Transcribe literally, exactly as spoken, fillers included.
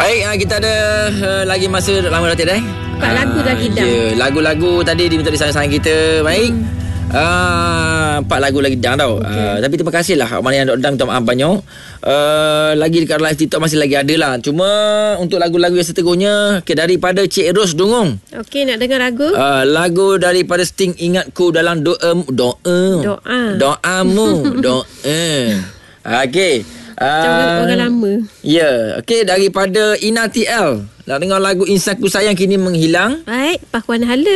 Baik, kita ada uh, lagi masa lama dah tiada eh? Empat lagu lagi dah. Ya, lagu-lagu tadi diminta di sayang-sayang kita. Baik. Hmm. Uh, empat lagu lagi dah tau. Okay. Uh, tapi terima kasih lah mana yang dah minta maaf banyak. Uh, lagi dekat live TikTok masih lagi ada lah. Cuma untuk lagu-lagu yang seterusnya, okay, daripada Cik Ros Dungong. Okey, nak dengar lagu? Uh, lagu daripada Sting, Ingatku Dalam Doa. Doa. Doa. Doamu. Doa. Okey. Macam uh, orang lama. Ya, yeah. Okey, daripada Ina T L. Nak dengar lagu Insanku Sayang Kini Menghilang. Baik, Pakuan Hala.